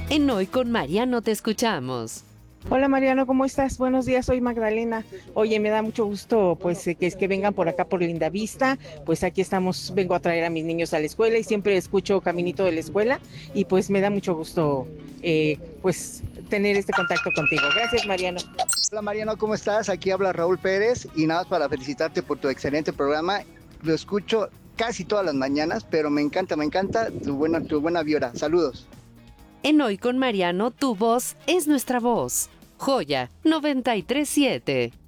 En Hoy con Mariano te escuchamos. Hola Mariano, ¿cómo estás? Buenos días, soy Magdalena. Oye, me da mucho gusto pues que vengan por acá por Lindavista. Pues aquí estamos, vengo a traer a mis niños a la escuela y siempre escucho Caminito de la Escuela y pues me da mucho gusto pues tener este contacto contigo. Gracias Mariano. Hola Mariano, ¿cómo estás? Aquí habla Raúl Pérez y nada más para felicitarte por tu excelente programa. Lo escucho casi todas las mañanas, pero me encanta tu buena vibra. Saludos. En Hoy con Mariano, tu voz es nuestra voz. Joya 937.